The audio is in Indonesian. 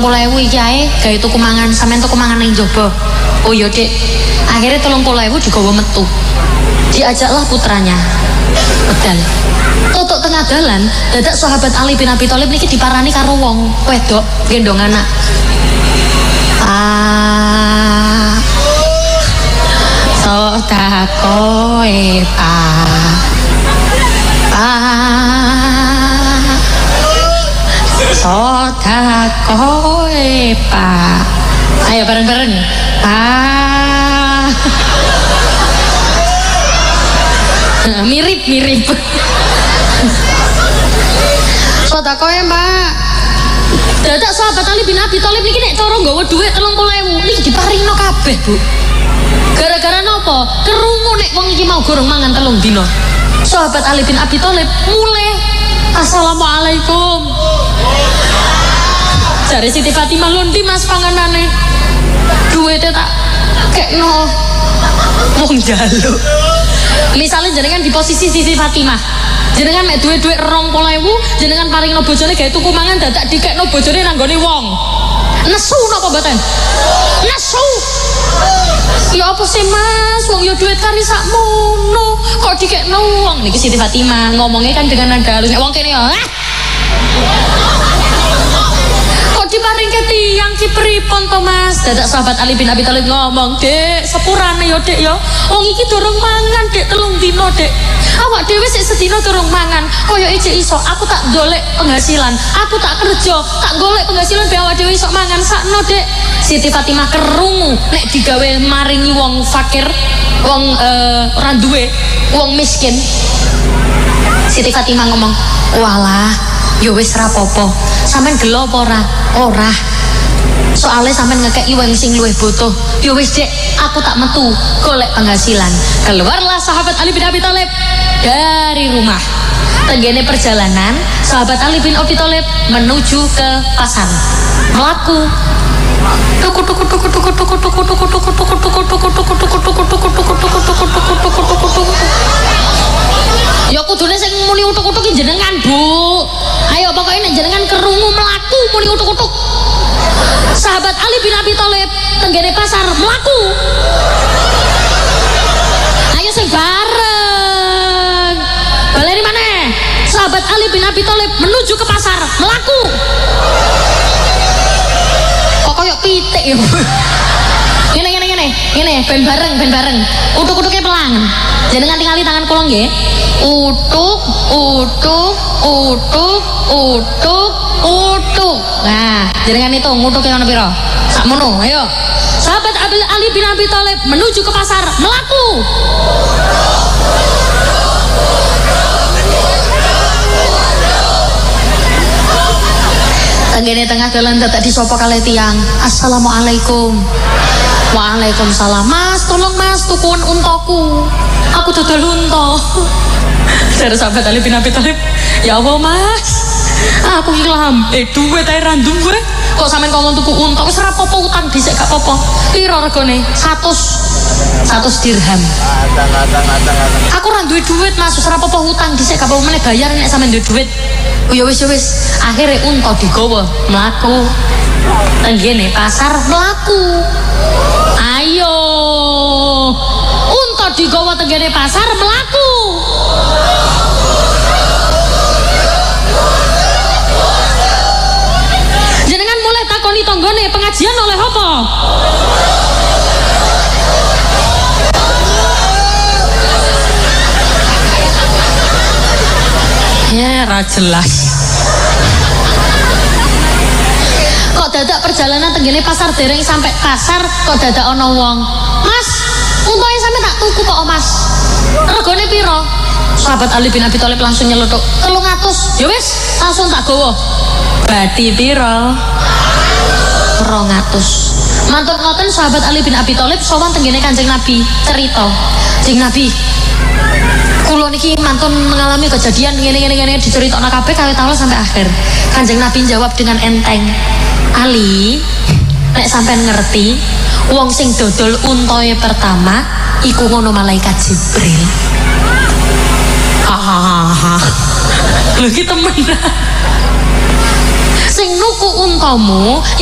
30.000 iki ae gawe tuku mangan, sampean tuku mangan ning njaba. Oh iya, Dik. Akhirnya 30.000 digawa metu. Diajaklah putranya. Bedal. Tutuk tengah dalan, dadak sahabat Ali bin Abi Thalib niki diparani karo wong wedok gendong anak. Sodakoe sodakoe Pak. Ayo bareng-bareng. Mirip. Sodakoe Mbak. Dadak sahabat Ali bin Abi Thalib niki nek cara nggawa dhuwit 30.000 niki diparingno kabeh, Bu. Gara-gara napa? Kerungu nek wong iki mau gorong mangan 3 dina. Sahabat Ali bin Abi Thalib mulai Assalamualaikum. Jare Siti Fatimah, "Lho ndi Mas panganane?" Duwite tak kekno wong njaluk. Misalnya jenengan di posisi Siti Fatimah, jenengan mek duwe-duwe 20.000, jenengan paringno bojone gawe tuku mangan, dadak dikekno bojone nanggone wong. Nesu napa mboten? Nesu. Ya apa sih Mas, wong ya duit kari sakmono kok dikekno wong. Niki Siti Fatimah ngomongnya kan dengan nada halus. Wong kene ya kok diparingke tiyang ki pripun to Mas? Dadak sahabat Ali bin Abi Thalib ngomong, "Dek, sepurane ya Dek ya. Wong iki durung mangan Dek 3 dina Dek. Awak dhewe sik sedina durung mangan. Kaya ijek iso aku tak golek penghasilan. Aku tak kerja, tak golek penghasilan biar awak dhewe iso mangan sakno Dek." Siti Fatimah kerungu nek digawe maringi wong fakir, wong ora duwe, wong miskin. Siti Fatimah ngomong, "Walah, ya wis ra apa-apa. Sampeyan gelo apa ora?" "Ora. Soalnya sampeyan ngekeki wong sing luwih butuh." "Ya wis Dek, aku tak metu golek penghasilan." Keluarlah sahabat Ali bin Abi Thalib dari rumah. Tenggene perjalanan, sahabat Ali bin Abi Thalib menuju ke pasar. Melaku. Ya kudune sing muni utuk-utuk jenengan, Bu. Ayo pokoknya nek jenengan kerungu melaku muni utuk-utuk. Sahabat Ali bin Abi Thalib tenggene pasar melaku. Ayo sing bareng. Baleri maneh. Sahabat Ali bin Abi Thalib menuju ke pasar melaku. Kok koyo pitik ya, Bu. Ngene, ben bareng. Utuk-utuke pelang. Jenengan tingali tangan kula nggih. Utuk. Nah, jenengan hitung utuke ana pira? Sakmono, ayo. Sahabat Ali bin Abi Thalib menuju ke pasar melaku. Tenggene tengah dalan dadak disapa kalih tiyang. Assalamualaikum. Waalaikumsalam. "Mas, tolong Mas, tukun untaku. Aku dodol unta." Dari sahabat Ali bin Abi Thalib, "Ya Allah Mas, aku iki lambe duit ae randung gue. Kok sampean ngomong tuku unta? Wis ora apa-apa utang dhisik gak apa-apa." "Piro regane?" 100 dirham. "Aku ora duwe duit Mas, wis ora apa-apa utang dhisik gak apa-apa meneh bayar nek sampean duwe duit." "Oh ya wis. Akhirnya unta digawa mlaku. Tenggene pasar mlaku. Ayo. Unta digawa tenggene pasar mlaku. Jenengan mulai takoni tanggane pengajian oleh apa? Ya, ra jelas. Kok dadak perjalanan tenggene pasar dereng sampai pasar kok dadak ana wong. "Mas, untae sampe tak tuku kok Mas. Regane piro?" Sahabat Ali bin Abi Thalib langsung nyelutuk, 300. "Ya wis, langsung tak gawa." "Bati piro?" 200. Mantun ngoten sahabat Ali bin Abi Thalib sowan tenggene Kanjeng Nabi, cerita, "Kanjeng Nabi, kula niki mantun mengalami kejadian ngene diceritakno kabeh kawit awal sampai akhir." Kanjeng Nabi jawab dengan enteng, "Ali, nek sampean ngerti, wong sing dodol untae pertama iku ngono malaikat Jibril." Lho iki temen. Sing nuku untamu